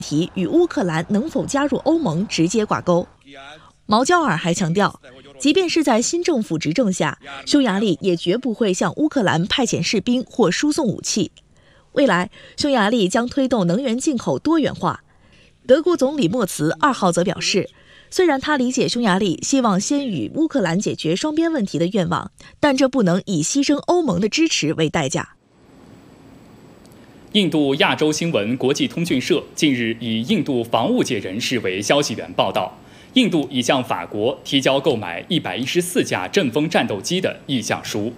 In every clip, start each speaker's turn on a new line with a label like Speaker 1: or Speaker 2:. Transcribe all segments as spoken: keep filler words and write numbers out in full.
Speaker 1: 题与乌克兰能否加入欧盟直接挂钩。毛焦尔还强调，即便是在新政府执政下，匈牙利也绝不会向乌克兰派遣士兵或输送武器。未来，匈牙利将推动能源进口多元化。德国总理默茨二号则表示，虽然他理解匈牙利希望先与乌克兰解决双边问题的愿望，但这不能以牺牲欧盟的支持为代价。
Speaker 2: 印度亚洲新闻国际通讯社近日以印度防务界人士为消息源报道，印度已向法国提交购买一百一十四架阵风战斗机的意向书。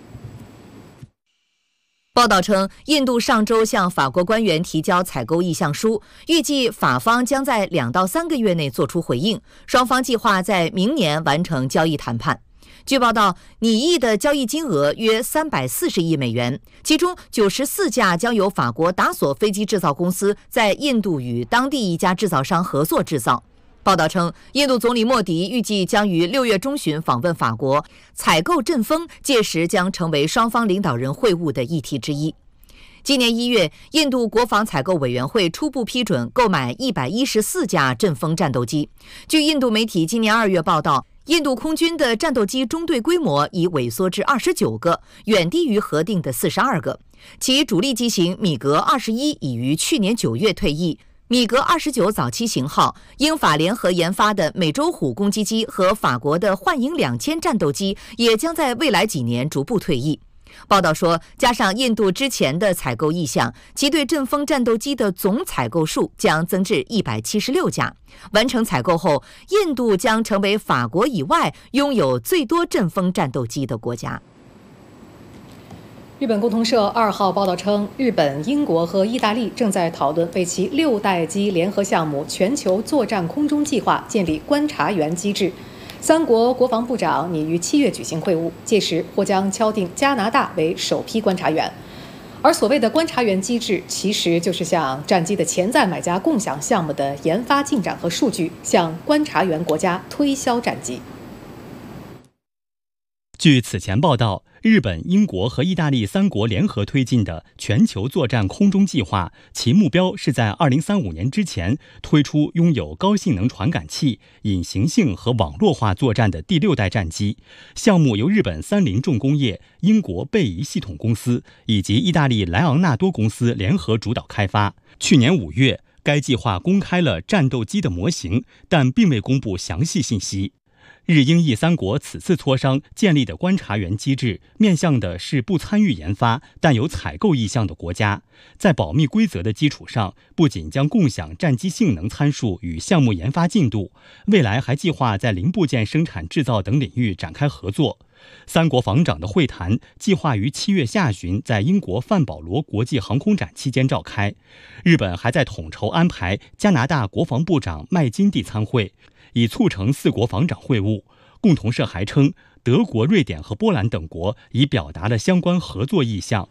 Speaker 3: 报道称，印度上周向法国官员提交采购意向书，预计法方将在两到三个月内做出回应，双方计划在明年完成交易谈判。据报道，拟议的交易金额约三百四十亿美元，其中九十四架将由法国达索飞机制造公司在印度与当地一家制造商合作制造。报道称，印度总理莫迪预计将于六月中旬访问法国，采购阵风届时将成为双方领导人会晤的议题之一。今年一月，印度国防采购委员会初步批准购买一百一十四架阵风战斗机。据印度媒体今年二月报道，印度空军的战斗机中队规模已萎缩至二十九个，远低于核定的四十二个。其主力机型米格二十一已于去年九月退役。米格二十九早期型号、英法联合研发的美洲虎攻击机和法国的幻影两千战斗机也将在未来几年逐步退役。报道说，加上印度之前的采购意向，其对阵风战斗机的总采购数将增至一百七十六架。完成采购后，印度将成为法国以外拥有最多阵风战斗机的国家。
Speaker 4: 日本共同社二号报道称，日本、英国和意大利正在讨论为其六代机联合项目全球作战空中计划建立观察员机制。三国国防部长拟于七月举行会晤，届时或将敲定加拿大为首批观察员。而所谓的观察员机制，其实就是向战机的潜在买家共享项目的研发进展和数据，向观察员国家推销战机。
Speaker 2: 据此前报道，日本、英国和意大利三国联合推进的全球作战空中计划，其目标是在二零三五年之前推出拥有高性能传感器、隐形性和网络化作战的第六代战机。项目由日本三菱重工业、英国贝仪系统公司以及意大利莱昂纳多公司联合主导开发。去年五月，该计划公开了战斗机的模型，但并未公布详细信息。日英意三国此次磋商建立的观察员机制，面向的是不参与研发但有采购意向的国家。在保密规则的基础上，不仅将共享战机性能参数与项目研发进度，未来还计划在零部件生产制造等领域展开合作。三国防长的会谈计划于七月下旬在英国范保罗国际航空展期间召开。日本还在统筹安排加拿大国防部长麦金蒂参会，以促成四国防长会晤。共同社还称，德国、瑞典和波兰等国已表达了相关合作意向。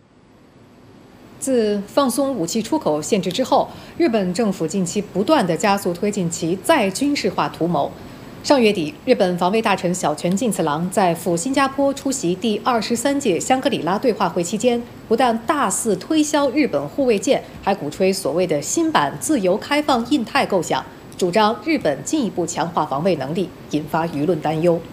Speaker 4: 自放松武器出口限制之后，日本政府近期不断地加速推进其再军事化图谋。上月底，日本防卫大臣小泉进次郎在赴新加坡出席第二十三届香格里拉对话会期间，不但大肆推销日本护卫舰，还鼓吹所谓的新版自由开放印太构想，主张日本进一步强化防卫能力，引发舆论担忧。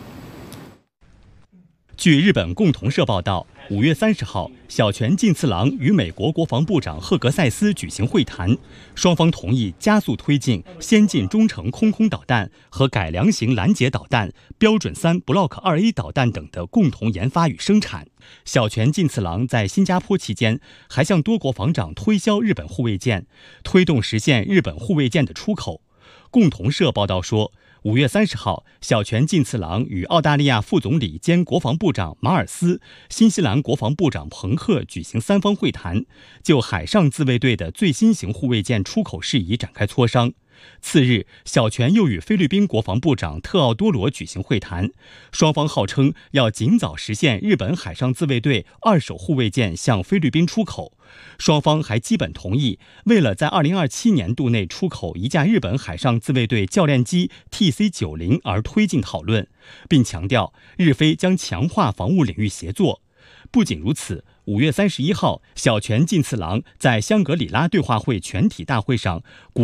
Speaker 2: 据日本共同社报道，五月三十号，小泉进次郎与美国国防部长赫格塞斯举行会谈，双方同意加速推进先进中程空空导弹和改良型拦截导弹、标准三 Block 二 A 导弹等的共同研发与生产。小泉进次郎在新加坡期间，还向多国防长推销日本护卫舰，推动实现日本护卫舰的出口。共同社报道说，五月三十号，小泉进次郎与澳大利亚副总理兼国防部长马尔斯、新西兰国防部长彭赫举行三方会谈，就海上自卫队的最新型护卫舰出口事宜展开磋商。次日，小泉又与菲律宾国防部长特奥多罗举行会谈，双方号称要尽早实现日本海上自卫队二手护卫舰向菲律宾出口。双方还基本同意，为了在二零二七年度内出口一架日本海上自卫队教练机 T C 九十而推进讨论，并强调日菲将强化防务领域协作。不仅如此，五月三十一号，小泉进次郎在香格里拉对话会全体大会上鼓